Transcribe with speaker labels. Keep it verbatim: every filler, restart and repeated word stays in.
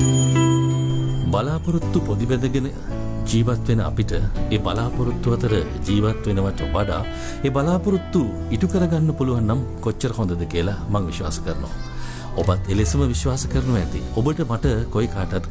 Speaker 1: බලාපොරොත්තු පොදි බැඳගෙන ජීවත් වෙන අපිට ඒ බලාපොරොත්තු අතර ජීවත් වෙනවට වඩා ඒ බලාපොරොත්තු ඉටු කරගන්න පුළුවන් නම් කොච්චර හොඳද කියලා මම විශ්වාස කරනවා. ඔබත් එලෙසම විශ්වාස කරනවා ඇති. ඔබට මට කොයි කාටත්